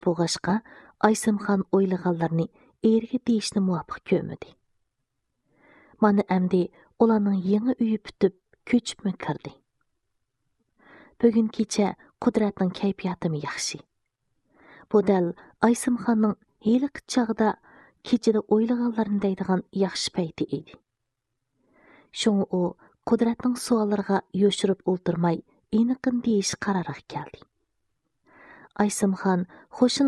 Бұғашқа Айсымхан ойлағанларны ерге дейішні muvaffaq көмеді. Маны әмді оланың еңі үйі бүтіп, көчіп мі кірді. Бүгін кече Құдіретнің kayfiyatımı yaxşı. Bu dәл Айсымханның heli qıçağıda kechede ойлағанларын deydigan yaxşı payti edi. Şoňa o Құдіретнің suallarga yoşurup o'ltirmay, eniqin deyiş qararıga keldi. Айсымхан